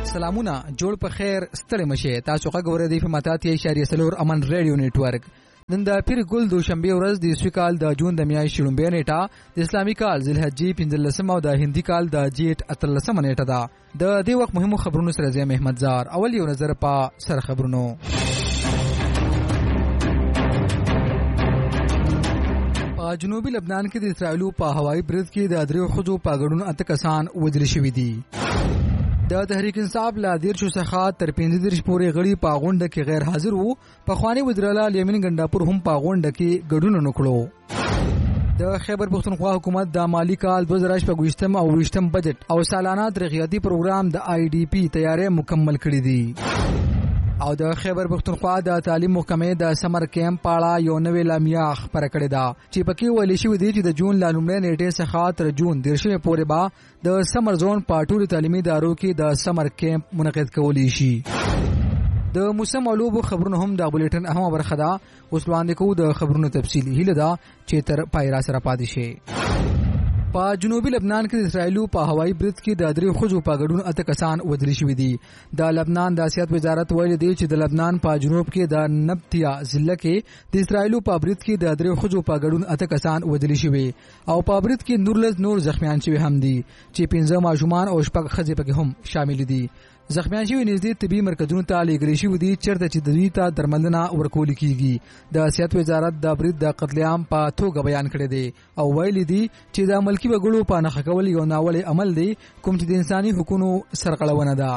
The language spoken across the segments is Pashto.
سلامونه جوړ په خیر ستړي مشه تاسو غوړې دی په ماتاتي اشاریه سلور امن ریډیو نتورک نن د پیر ګل دوشنبه ورځ د سویکال د جون د میاشتې لومبه نیټه د اسلامي کال ذوالحجې 15 او د هندي کال د جیټ 13 نیټه ده د دې وخت مهمو خبرونو سره زم احمد زار اول یو نظر په سر خبرونو په جنوبي لبنان کې د اسرائیل په هوایي برید کې د ادریو خزو پاګړونو اته کسان وژل شوي دي د تحریک انصاف لا دیر شو څخه تر 15 پورې غړي پاغونډه کې غیر حاضر وو په خواني وزیر اعلی الیمین ګنداپور هم پاغونډه کې ګډون نکړو د خیبر پختونخوا حکومت د مالی کال 2025 او 20 بجټ او سالانه ترقیاتی پروګرام د IDP تیارې مکمل کړې دي او د خیبر پختونخوا د تعلیم محکمې د سمر کیمپ پاړه یو نوې لامیه خبره کړې ده چې پکې ویل شوی دی چې د جون لا لومړۍ نیټې څخه تر جون 13 پورې به د سمر زون پاټوري تعلیمي ادارو کې د سمر کیمپ منعقد کولی شي د موسم علوب خبرونه هم د بولیټن اهمه برخه ده اوس وړاندې کوو د خبرونو تفصیلی هله ده چې تر پایرا سره پاتې شي په جنوبي لبنان کې د اسرائیل په هوایي برید کې د ادریو خزو پاګړونو اته کسان وژل شوي دي د لبنان د سیاست وزارت ویلي دی چې د لبنان په جنوب کې د نبتیا ضلع کې د اسرائیل په برید کې د ادریو خزو پاګړونو اته کسان وژل شوي او په برید کې نور زخمیان شوي هم دي چې 15 ماشومان او شپږ ښځې پکې هم شامل دي زخمیان شوي نږدې طبي مرکزونو ته لېږل شوي دي چېرته چې د دوی ته درملنه ورکول کیږي د صحت وزارت د برید د قتل عام په توګه بیان کړی دی او ویلي دي چې د ملکي وګړو په نښه کول یو ناولی عمل دی کوم چې د انساني حقوقو سرغړونه ده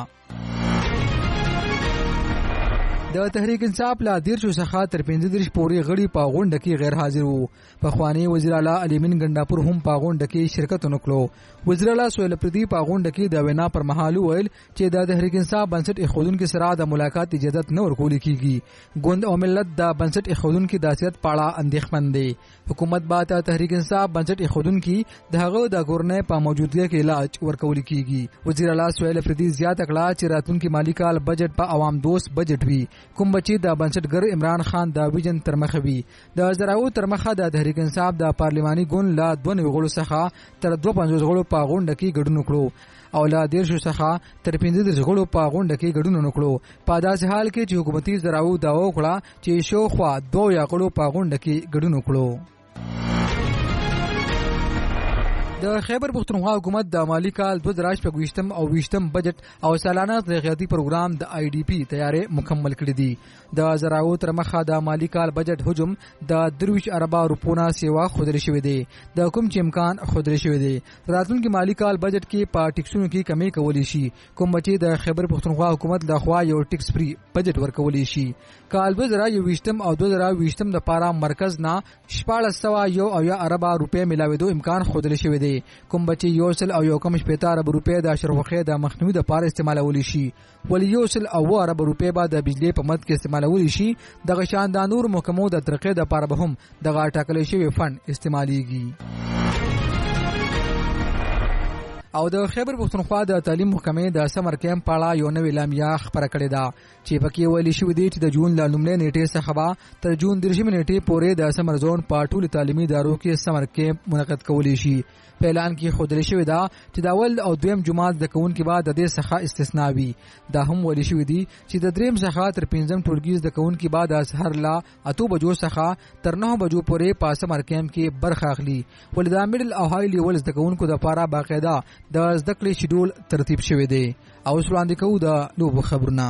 د تحریک انصاف لا دیر شو څخه تر 15 پورې غړي په غونډه کې غیر حاضر وو په خواني وزیر اعلی الیمین ګنداپور هم په غونډه کې شرکت وکړو وزیر اعلی سویل پردی په غونډه کې د وینا پر مهال ویل چې د تحریک انصاف بنسټ اخودون کې سره د ملاقات اجازه نه ورکول کیږي ګوند او ملت د بنسټ اخودون کې د سیاست پاړه اندېښمن دي حکومت با ته تحریک انصاف بنسټ اخودون کې دغه د ګورنۍ په موجودګۍ کې علاج ورکول کیږي وزیر اعلی سویل پردی زیات کړه چې راتلونکي مالی کال بجټ په عوام دوست بجټ وي کوم بچی د بنسټګر عمران خان د ویژن ترمخه وی د زراعو ترمخه د تحریک انصاف د پارلماني ګوند لا 2 غړو څخه تر 250 غړو په غونډه کې ګډون وکړو او لا 13 څخه تر 15 غړو په غونډه کې ګډون وکړو په داسې حال کې چې حکومتي زراعو داوا وکړه چې شوخوا 2 غړو په غونډه کې ګډون وکړو د خیبر پختونخوا حکومت د مالی کال 2025 او 20 بجټ او سالانه ترقیاتی پروګرام د IDP تیارې مکمل کړې دي د زراعو تر مخه د مالی کال بجټ حجم د 23 اربه روپونه سیوا خودري شوې دي د کوم چې امکان خودري شوې دي راتلونکي مالی کال بجټ کې په ټیکسونو کې کمی کولی شي کوم چې د خیبر پختونخوا حکومت د خوا یو ټیکس فری بجټ ورکولی شي کال 2020 او 2020 د پارا مرکز نه 1401 اربه روپے ملاوېدو امکان خودري شوې دي کوم بچي یوسل او یو کم شپږ ارب روپے د اشرفخې د مخنیوي د پاره استعمالول شي ولې یوسل او ارب روپے بعد د بجلی په مد کې استعمالول شي د غشان د نور محکمو د ترقې د پاره به هم د غاټکل شوی فند استعماليږي او د خیبر پختونخوا د تعلیم محکمې د سمر کیمپ پاړه یو نوې لامیه خبره کړې ده چې پکې ویل شوی دی چې د جون لا لومړۍ نیټې څخه تر جون 13 نیټې پورې د سمر زون پاټول تعلیمي ادارو کې سمر کیمپ منعقد کولی شي په اعلان کې خودري شوی دا چې د اول او دویم جمعات د کون کې بعد د دې څخه استثناء وي دا هم ویل شوی دی چې د دریم څخه تر 15 ټولګیز د کون کې بعد از هر لا اتو بجو څخه تر 9 بجو پورې په سمر کیمپ کې برخه اخلي ولدا میډل او های لیول د کون کو د پاره باقاعده د زده کړې شیډول ترتیب شوی دی او وړاندې کوو د لوب خبرونه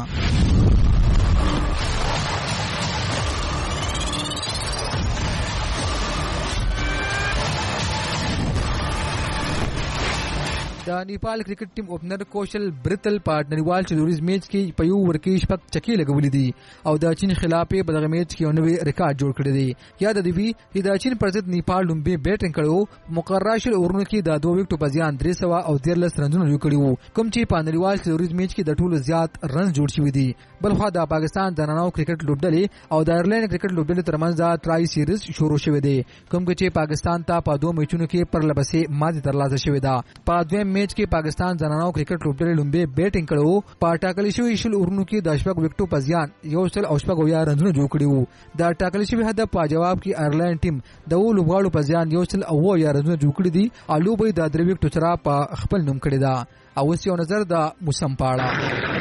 د نیپال کرکټ ټیم اوپنر کوشل برتل پارټنریوال چلوریز میچ کې په یو ورکې شپږ چکې لګولې دي او د چین خلاف په دغه میچ کې نوې ریکارډ جوړ کړی دی یاد دی چې د چین پر ضد نیپال لومبي بیټینګ کړو مقرره شل اورونو کې د 2 وکټو په ځان 313 رنونه جوړ کړي وو کوم چې پارټنریوال چلوریز میچ کې د ټولو زیات رن جوړ شوی دي بلخو د پاکستان د نننو کرکټ لوبډلې او د آیرلند کرکټ لوبډلې ترمنځ د ټرای سیریز شروع شوه دی کوم چې پاکستان ته په 2 میچونو کې پر لبسه ماتې ترلاسه شوې ده په دویم میچ کې پاکستان زنانو کرکټ لوبډلې لومبي بیټینګ کړو په ټاکل شوی شل اورونو کې د شپږ وکټو په ځان یو سل او شپږ یا رنونه جوړ کړي وو د ټاکل شوی هدف په جواب کې آیرلند ټیم د لوبغاړو په ځان یو سل او یا رنونه جوړ کړي دي او لوبي د درې وکټو سره په خپل نوم کړی ده او اوس یو نظر د موسم په اړه.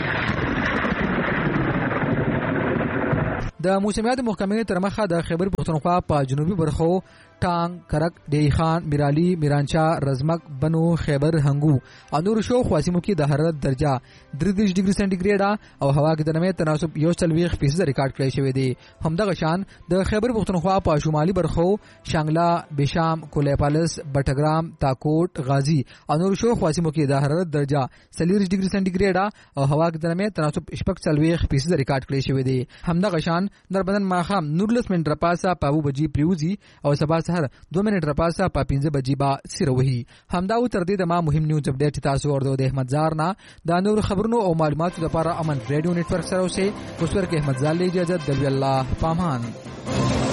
د موسمیات محکمې تر مخه د خیبر پښتونخوا په جنوبي برخو ټانګ، کرک، ډیهی خان، میرالی، میرانچا، رزمک، بنو، خیبر، هنګو او نور شاوخوا سیمو کې د حرارت درجه 33 ډیګري سنټیګریډ او هوا کې د نمی تناسب 40% ریکارډ کړی شوی دی. همدغه شان د خیبر پښتونخوا په شمالي برخو شانګلا، بشام، کولیپالس، بټګرام، تاکوټ، غازی او نور شاوخوا سیمو کې د حرارت درجه 40 ډیګري سنټیګریډ او هوا کې د نمی تناسب 40% ریکارډ کړی شوی دی. همدغه شان نربدن ماخام 19 منټ پاسه په 2 بجې پریوزي او سبا سحر 2 منټ رپاسه په 15 بجې با سیروهي. همدا و تر دې د ما مهم نیوز اپډیټ تاسو ورته د احمد زار نه د نور خبرونو او معلوماتو لپاره امن ریډیو نتورک سره اوسه. اوس ورکه احمد زار له اجازه د الله پامان.